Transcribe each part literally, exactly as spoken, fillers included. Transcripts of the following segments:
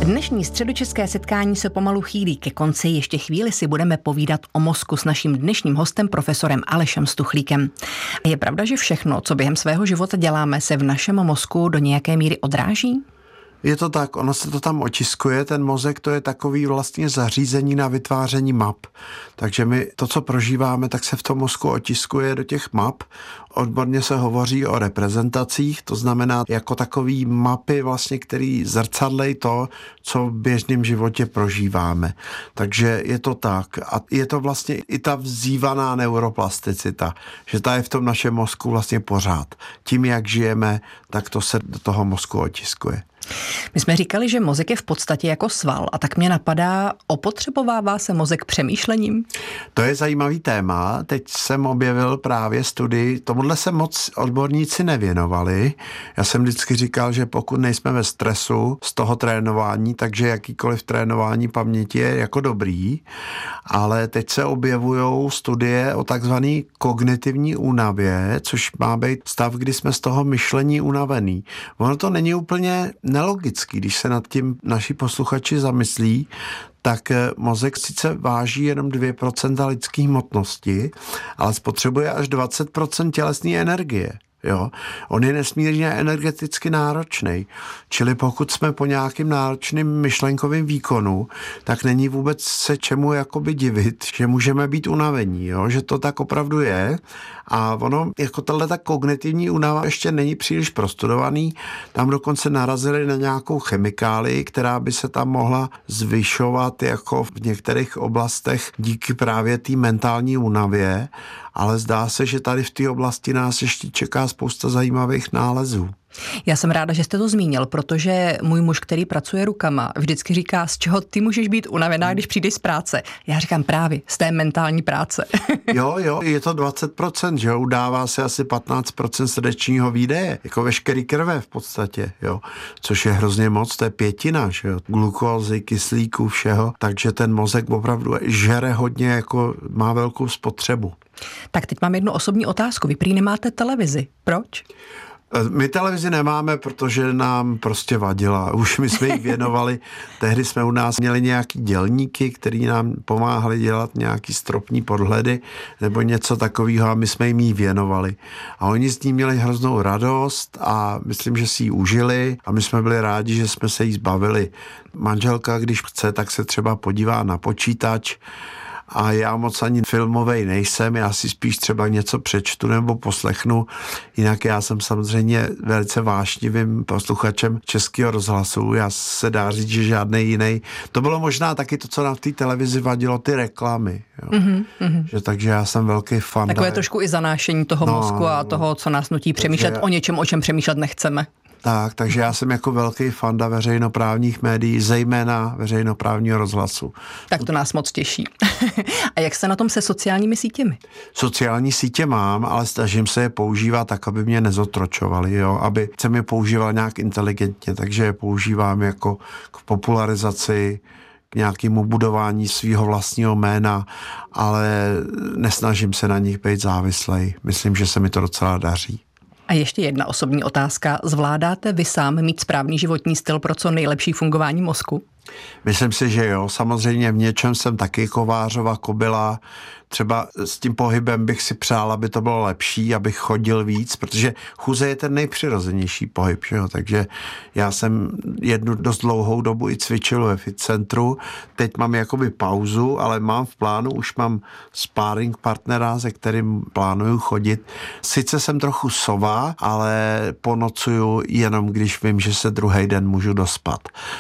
Dnešní středočeské setkání se pomalu chýlí ke konci. Ještě chvíli si budeme povídat o mozku s naším dnešním hostem, profesorem Alešem Stuchlíkem. Je pravda, že všechno, co během svého života děláme, se v našem mozku do nějaké míry odráží? Je to tak, ono se to tam otiskuje, ten mozek to je takový vlastně zařízení na vytváření map. Takže my to, co prožíváme, tak se v tom mozku otiskuje do těch map. Odborně se hovoří o reprezentacích, to znamená jako takový mapy vlastně, který zrcadlejí to, co v běžném životě prožíváme. Takže je to tak. A je to vlastně i ta vzývaná neuroplasticita, že ta je v tom našem mozku vlastně pořád. Tím, jak žijeme, tak to se do toho mozku otiskuje. My jsme říkali, že mozek je v podstatě jako sval a tak mě napadá, opotřebovává se mozek přemýšlením? To je zajímavý téma. Teď jsem objevil právě studii, tomuhle se moc odborníci nevěnovali. Já jsem vždycky říkal, že pokud nejsme ve stresu z toho trénování, takže jakýkoliv trénování paměti je jako dobrý, ale teď se objevují studie o takzvané kognitivní únavě, což má být stav, kdy jsme z toho myšlení unavený. Ono to není úplně nelogický, když se nad tím naši posluchači zamyslí, tak mozek sice váží jenom dvě procenta lidské hmotnosti, ale spotřebuje až dvacet procent tělesné energie. Jo? On je nesmírně energeticky náročný. Čili pokud jsme po nějakým náročným myšlenkovým výkonu, tak není vůbec se čemu jakoby divit, že můžeme být unavení, jo? Že to tak opravdu je. A ono, jako tato kognitivní únava ještě není příliš prostudovaný. Tam dokonce narazili na nějakou chemikálii, která by se tam mohla zvyšovat jako v některých oblastech díky právě té mentální únavě, ale zdá se, že tady v té oblasti nás ještě čeká spousta zajímavých nálezů. Já jsem ráda, že jste to zmínil, protože můj muž, který pracuje rukama, vždycky říká, z čeho ty můžeš být unavená, když přijdeš z práce. Já říkám právě z té mentální práce. Jo, jo, je to dvacet procent, že jo, udává se asi patnáct procent srdečního výdeje, jako veškerý krve v podstatě, jo, což je hrozně moc, to je pětina, že jo, glukózy, kyslíku, všeho, takže ten mozek opravdu žere hodně, jako má velkou spotřebu. Tak teď mám jednu osobní otázku, vy prý nemáte televizi, proč? My televizi nemáme, protože nám prostě vadila. Už my jsme jí věnovali. Tehdy jsme u nás měli nějaký dělníky, který nám pomáhali dělat nějaký stropní podhledy nebo něco takového a my jsme jim jí věnovali. A oni s ní měli hroznou radost a myslím, že si ji užili a my jsme byli rádi, že jsme se jí zbavili. Manželka, když chce, tak se třeba podívá na počítač, a já moc ani filmovej nejsem, já si spíš třeba něco přečtu nebo poslechnu, jinak já jsem samozřejmě velice vášnivým posluchačem Českého rozhlasu, já se dá říct, že žádný jiný. To bylo možná taky to, co nám v té televizi vadilo, ty reklamy. Jo. Mm-hmm. Že, takže já jsem velký fan. Takové trošku i zanášení toho no, mozku a toho, co nás nutí přemýšlet takže o něčem, o čem přemýšlet nechceme. Tak, takže já jsem jako velký fanda veřejnoprávních médií, zejména veřejnoprávního rozhlasu. Tak to nás moc těší. A jak jste na tom se sociálními sítěmi? Sociální sítě mám, ale snažím se je používat tak, aby mě nezotročovali, jo? Aby jsem je používal nějak inteligentně, takže je používám jako k popularizaci, k nějakému budování svého vlastního jména, ale nesnažím se na nich být závislej. Myslím, že se mi to docela daří. A ještě jedna osobní otázka. Zvládáte vy sám mít správný životní styl pro co nejlepší fungování mozku? Myslím si, že jo. Samozřejmě v něčem jsem taky kovářova kobyla. Třeba s tím pohybem bych si přál, aby to bylo lepší, abych chodil víc, protože chůze je ten nejpřirozenější pohyb, že jo? Takže já jsem jednu dost dlouhou dobu i cvičil ve fit centru. Teď mám jakoby pauzu, ale mám v plánu, už mám sparring partnera, se kterým plánuju chodit. Sice jsem trochu sova, ale ponocuju jenom, když vím, že se druhý den můžu dospat.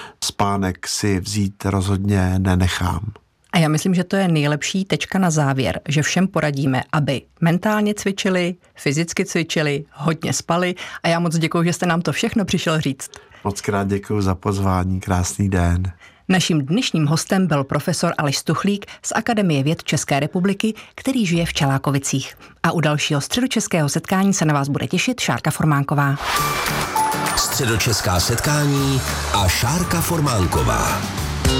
Spánek si vzít rozhodně nenechám. A já myslím, že to je nejlepší tečka na závěr, že všem poradíme, aby mentálně cvičili, fyzicky cvičili, hodně spali a já moc děkuju, že jste nám to všechno přišel říct. Moc krát děkuju za pozvání, krásný den. Naším dnešním hostem byl profesor Aleš Stuchlík z Akademie věd České republiky, který žije v Čelákovicích. A u dalšího středočeského setkání se na vás bude těšit Šárka Formánková. Středočeská setkání a Šárka Formánková.